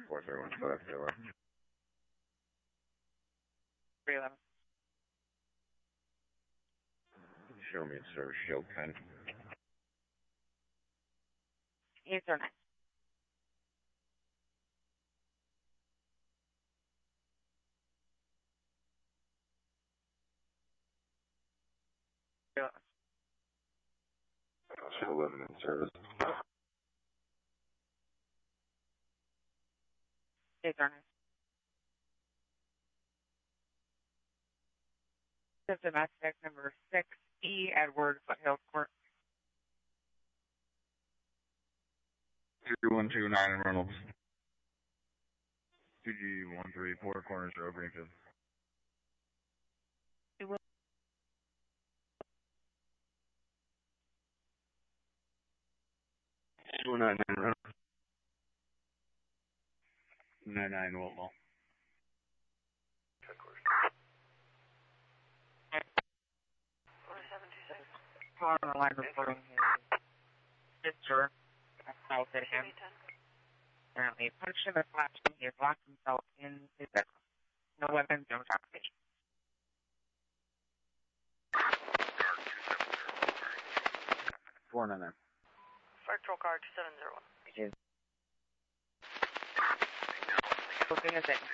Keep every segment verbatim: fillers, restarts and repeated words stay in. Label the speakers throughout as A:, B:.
A: four three one five zero.
B: three eleven.
A: Show me, sir. Shield ten.
B: eight zero nine.
A: Show eleven in service.
B: eight zero nine. This is domestic number six E, Edward Foothills Court.
A: two one two nine Reynolds. two G one three Four Corners Road, Greenfield. two nine nine Reynolds. nine nine Wiltmore.
B: Caller on the line reporting his sister assaulted him. Apparently punched him and slapped him. He has locked himself in his bedroom. No weapons, no documentation.
A: four nine nine.
C: Fire Patrol Car two seven zero one.
B: It is. Looking at it.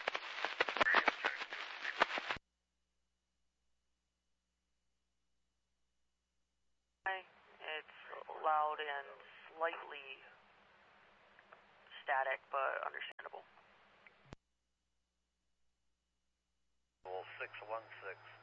C: It's loud and slightly static, but understandable.
D: six one six.